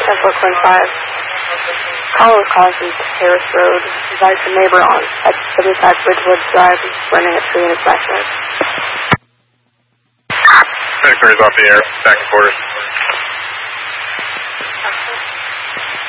10-425. Caller was calling from Harris Road. Advised a neighbor on at 75 Bridgewood Drive running a tree in his backyard. 23 is off the air. Back and forth.